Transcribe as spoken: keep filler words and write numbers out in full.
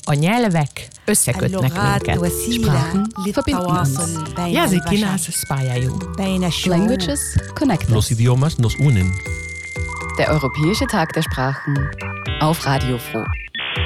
on nyelvek összekötnek minket. Sprachen verbinden uns. Jazykina se spajaju. Languages connect Los us. idiomas nos unen. Der Europäische Tag der Sprachen auf Radio Froh.